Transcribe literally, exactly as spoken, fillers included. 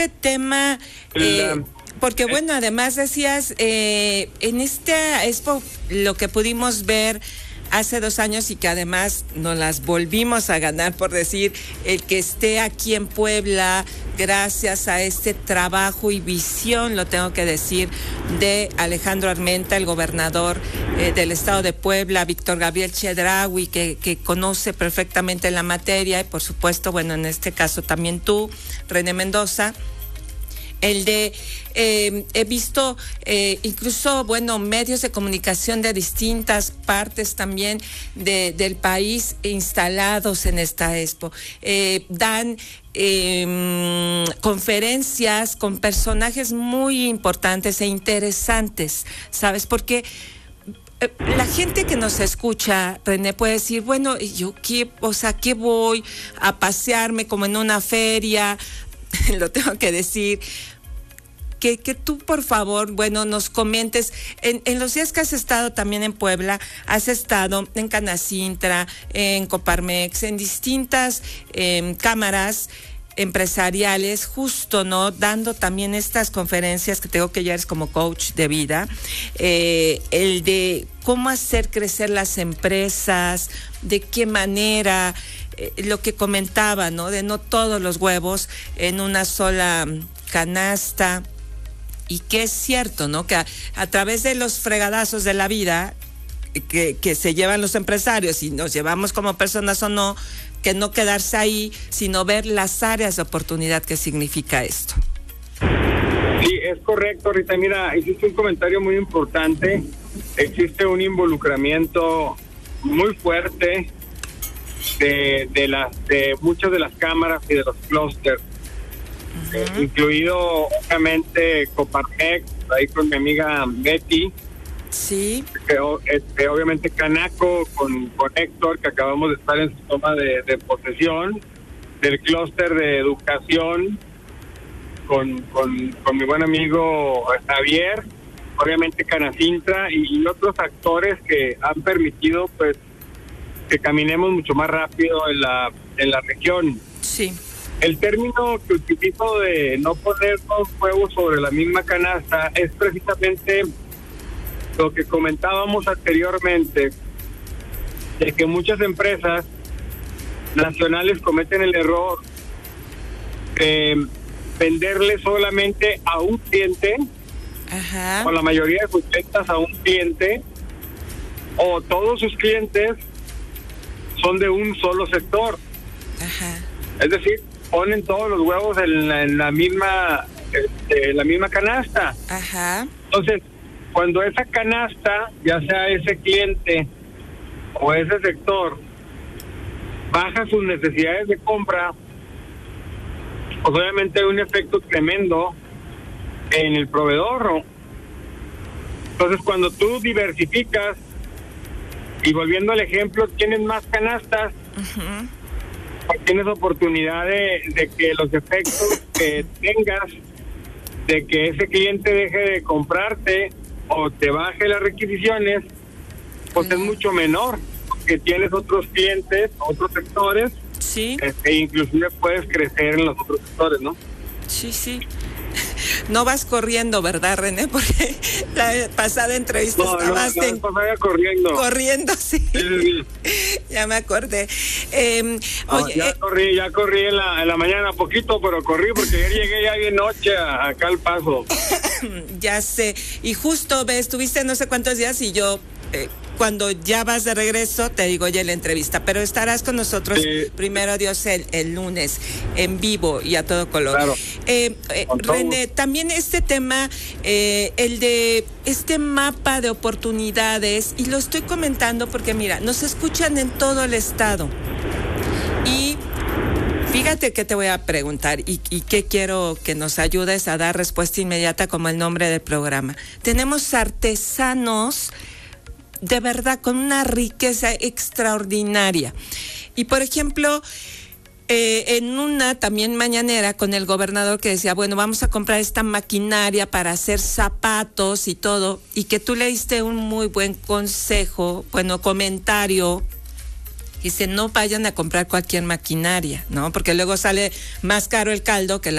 tema, eh, porque bueno, además decías, eh, en esta Expo lo que pudimos ver hace dos años y que además nos las volvimos a ganar, por decir, el que esté aquí en Puebla, gracias a este trabajo y visión, lo tengo que decir, de Alejandro Armenta, el gobernador eh, del estado de Puebla, Víctor Gabriel Chedraui, que, que conoce perfectamente la materia, y por supuesto, bueno, en este caso también tú, René Mendoza. El de, eh, he visto eh, incluso, bueno, medios de comunicación de distintas partes también de, del país instalados en esta Expo. Eh, dan eh, conferencias con personajes muy importantes e interesantes, ¿sabes? Porque la gente que nos escucha, René, puede decir, bueno, yo qué, o sea, ¿qué voy a pasearme como en una feria? Lo tengo que decir. Que, que tú, por favor, bueno, nos comentes, en, en los días que has estado también en Puebla, has estado en Canacintra, en Coparmex, en distintas eh, cámaras empresariales, justo, ¿no? Dando también estas conferencias que tengo que ya eres como coach de vida, eh, el de cómo hacer crecer las empresas, de qué manera, eh, lo que comentaba, ¿no? De no todos los huevos en una sola canasta. Y que es cierto, ¿no? Que a, a través de los fregadazos de la vida que, que se llevan los empresarios y nos llevamos como personas o no, que no quedarse ahí, sino ver las áreas de oportunidad que significa esto. Sí, es correcto, Rita. Mira, hiciste un comentario muy importante. Existe un involucramiento muy fuerte de, de, las, de muchas de las cámaras y de los clústeres. Uh-huh. Eh, incluido obviamente Coparmex, ahí con mi amiga Betty. Sí. Que, este, obviamente Canaco con, con Héctor, que acabamos de estar en su toma de, de posesión, del clúster de educación con, con, con mi buen amigo Javier, obviamente Canacintra y, y otros actores que han permitido pues que caminemos mucho más rápido en la, en la región. Sí. El término que utilizo de no poner dos huevos sobre la misma canasta es precisamente lo que comentábamos anteriormente, de que muchas empresas nacionales cometen el error de venderle solamente a un cliente, ajá, o la mayoría de sus ventas a un cliente, o todos sus clientes son de un solo sector. Ajá. Es decir, ponen todos los huevos en la, en la misma este, en la misma canasta. Ajá. Entonces, cuando esa canasta, ya sea ese cliente o ese sector, baja sus necesidades de compra, pues obviamente hay un efecto tremendo en el proveedor, ¿no? Entonces, cuando tú diversificas, y volviendo al ejemplo, tienes más canastas, uh-huh, tienes oportunidad de, de que los efectos que tengas, de que ese cliente deje de comprarte o te baje las requisiciones, pues sí, es mucho menor, porque tienes otros clientes, otros sectores, sí, e inclusive puedes crecer en los otros sectores, ¿no? Sí, sí. No vas corriendo, ¿verdad, René? Porque la pasada entrevista no, estabas no, en... pasada corriendo. Corriendo, sí. Sí, sí, sí. Ya me acordé. Eh, no, oye, ya eh, corrí, ya corrí en la, en la mañana poquito, pero corrí porque ayer llegué ya bien noche a, acá al Paso. Ya sé. Y justo, ves, estuviste no sé cuántos días y yo... Eh, cuando ya vas de regreso, te digo ya la entrevista, pero estarás con nosotros, sí, primero Dios, el, el lunes, en vivo y a todo color. Claro. Eh, eh, René, también este tema, eh, el de este mapa de oportunidades, y lo estoy comentando porque, mira, nos escuchan en todo el estado. Y fíjate que te voy a preguntar y, y que quiero que nos ayudes a dar respuesta inmediata como el nombre del programa. Tenemos artesanos de verdad con una riqueza extraordinaria. Y por ejemplo, eh, en una también mañanera con el gobernador que decía, bueno, vamos a comprar esta maquinaria para hacer zapatos y todo, y que tú le diste un muy buen consejo, bueno, comentario. Dice, no vayan a comprar cualquier maquinaria, ¿no? Porque luego sale más caro el caldo que la